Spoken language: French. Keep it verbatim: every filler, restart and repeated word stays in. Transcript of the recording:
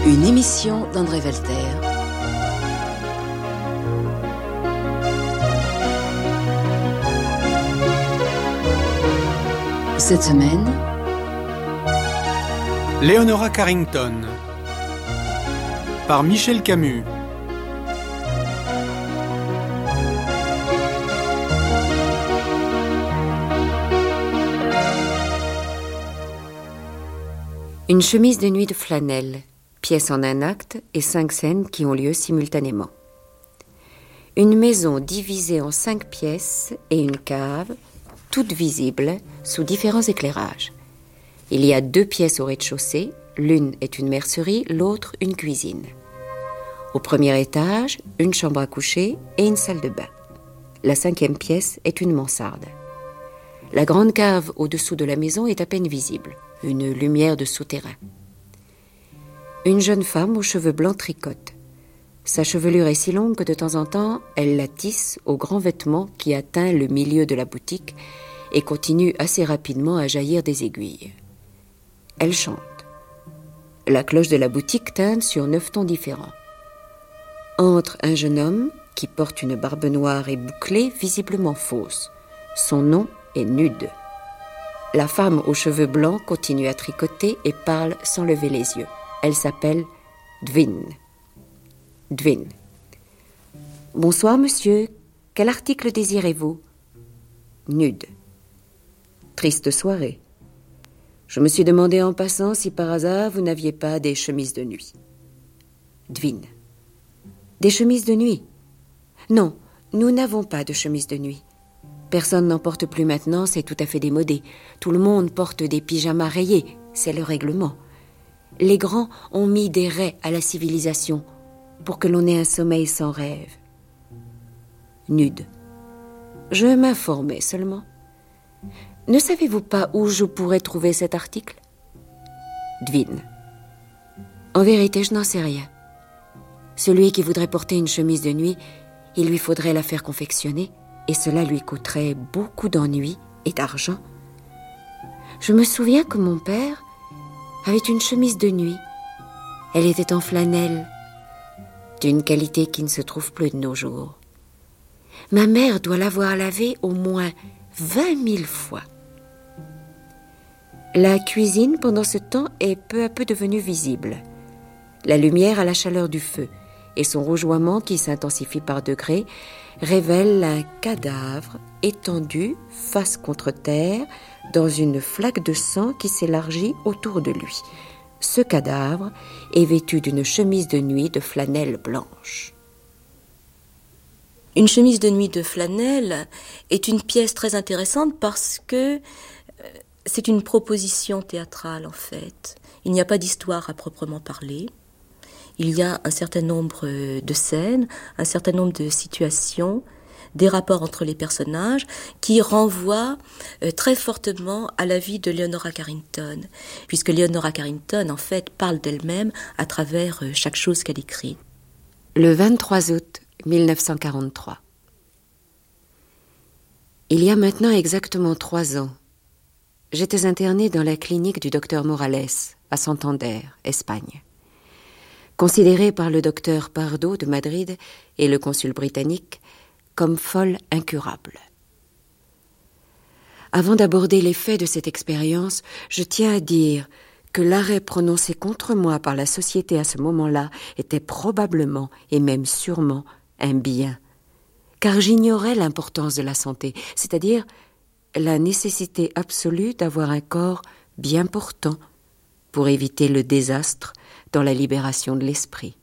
Une émission d'André Walter. Cette semaine, Leonora Carrington par Michel Camus. Une chemise de nuit de flanelle, pièce en un acte et cinq scènes qui ont lieu simultanément. Une maison divisée en cinq pièces et une cave, toutes visibles sous différents éclairages. Il y a deux pièces au rez-de-chaussée, l'une est une mercerie, l'autre une cuisine. Au premier étage, une chambre à coucher et une salle de bain. La cinquième pièce est une mansarde. La grande cave au-dessous de la maison est à peine visible, une lumière de souterrain. Une jeune femme aux cheveux blancs tricote. Sa chevelure est si longue que de temps en temps, elle la tisse au grand vêtement qui atteint le milieu de la boutique et continue assez rapidement à jaillir des aiguilles. Elle chante. La cloche de la boutique teinte sur neuf tons différents. Entre un jeune homme qui porte une barbe noire et bouclée, visiblement fausse. Son nom est Nude. La femme aux cheveux blancs continue à tricoter et parle sans lever les yeux. Elle s'appelle Dvin. Dvin. Bonsoir, monsieur. Quel article désirez-vous? Nude. Triste soirée. Je me suis demandé en passant si par hasard vous n'aviez pas des chemises de nuit. Dvin. Des chemises de nuit? Non, nous n'avons pas de chemises de nuit. Personne n'en porte plus maintenant, c'est tout à fait démodé. Tout le monde porte des pyjamas rayés, c'est le règlement. Les grands ont mis des raies à la civilisation pour que l'on ait un sommeil sans rêve. Nude. Je m'informais seulement. Ne savez-vous pas où je pourrais trouver cet article? Dvin. En vérité, je n'en sais rien. Celui qui voudrait porter une chemise de nuit, il lui faudrait la faire confectionner, et cela lui coûterait beaucoup d'ennuis et d'argent. Je me souviens que mon père avait une chemise de nuit. Elle était en flanelle, d'une qualité qui ne se trouve plus de nos jours. Ma mère doit l'avoir lavée au moins vingt mille fois. La cuisine, pendant ce temps, est peu à peu devenue visible. La lumière à la chaleur du feu et son rougeoiement qui s'intensifie par degrés révèle un cadavre étendu face contre terre dans une flaque de sang qui s'élargit autour de lui. Ce cadavre est vêtu d'une chemise de nuit de flanelle blanche. Une chemise de nuit de flanelle est une pièce très intéressante parce que c'est une proposition théâtrale en fait. Il n'y a pas d'histoire à proprement parler. Il y a un certain nombre de scènes, un certain nombre de situations, des rapports entre les personnages qui renvoient très fortement à la vie de Leonora Carrington, puisque Leonora Carrington, en fait, parle d'elle-même à travers chaque chose qu'elle écrit. Le vingt-trois août mille neuf cent quarante-trois. Il y a maintenant exactement trois ans, j'étais internée dans la clinique du docteur Morales, à Santander, Espagne. Considérée par le docteur Pardo de Madrid et le consul britannique comme folle incurable. Avant d'aborder les faits de cette expérience, je tiens à dire que l'arrêt prononcé contre moi par la société à ce moment-là était probablement et même sûrement un bien, car j'ignorais l'importance de la santé, c'est-à-dire la nécessité absolue d'avoir un corps bien portant pour éviter le désastre dans la libération de l'esprit.